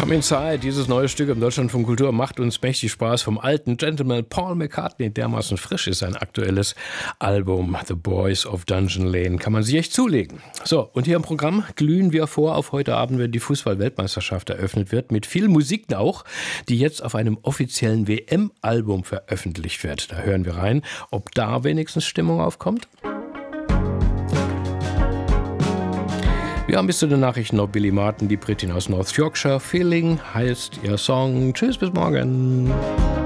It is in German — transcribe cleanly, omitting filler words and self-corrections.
Come Inside, dieses neue Stück im Deutschlandfunk Kultur macht uns mächtig Spaß. Vom alten Gentleman Paul McCartney, dermaßen frisch ist sein aktuelles Album The Boys of Dungeon Lane. Kann man sich echt zulegen. So, und hier im Programm glühen wir vor auf heute Abend, wenn die Fußball-Weltmeisterschaft eröffnet wird, mit viel Musik auch, die jetzt auf einem offiziellen WM-Album veröffentlicht wird. Da hören wir rein, ob da wenigstens Stimmung aufkommt. Wir haben bis zu den Nachrichten noch Billy Martin, die Britin aus North Yorkshire. Feeling heißt ihr Song. Tschüss, bis morgen.